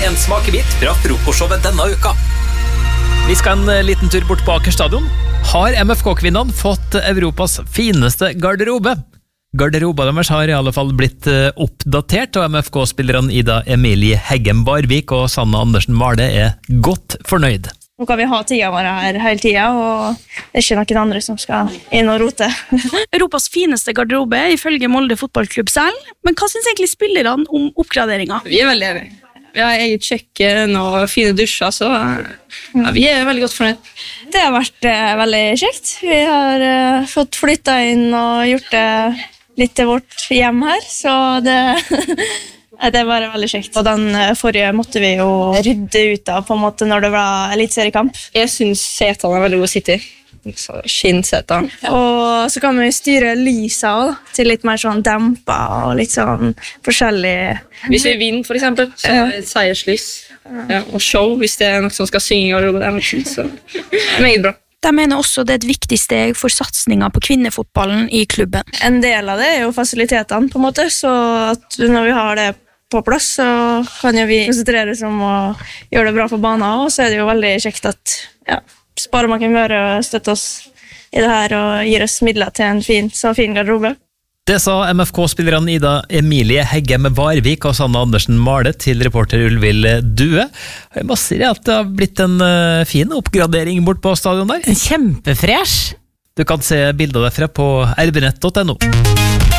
en smakebit fra frokostshowet denne uka. Vi skal en liten tur bort på Aker stadion. Har MFK-kvinnene fått Europas fineste garderobe? Garderoba deres har i alle fall blitt oppdatert, og MFK-spillerne Ida Emilie Heggem Barvik og Sanna Andersen Male er godt fornøyd. Nå kan vi ha tida vår her hele tida, og det er ikke noen andre som skal inn og rote. Europas fineste garderobe ifølge Molde fotballklubb selv, men hva synes egentlig spillerne om oppgraderinga? Vi er veldig enige. Vi har eget kjøkken og fine dusjer, så ja, vi er veldig godt fornøyd. Det har vært veldig kjekt. Vi har fått flytta inn og gjort det litt til vårt hjem her, så det er bare veldig kjekt. Og den forrige måtte vi jo rydde ut av på en måte når det var elitseriekamp. Jeg synes setene er veldig gode å sitte i. Skinnseter. Og så kan vi styre lysa også, til litt mer sånn dempa og litt sånn forskjellig. Hvis vi vinner for eksempel, så er det et seierslys. Ja, og show, hvis det er noe som skal synge og det er noe, så meget bra. De mener også det er et viktig steg for satsninga på kvinnefotballen i klubben. En del av det er jo fasilitetene på en måte, så at når vi har det på plass, så kan jo vi konsentrere oss om å gjøre det bra for banen, og så er det jo veldig kjekt at Sparebanken Møre støtter oss i det her og gir oss midler til en fin garderobe. Det sa MFK-spillerne Ida Emilie Heggem Barvik og Sanna Andersen Male til reporter Ulvild Due. Jeg må si at det har blitt en fin oppgradering bort på stadion der. Kjempefresh! Du kan se bilder derfra på rbnett.no.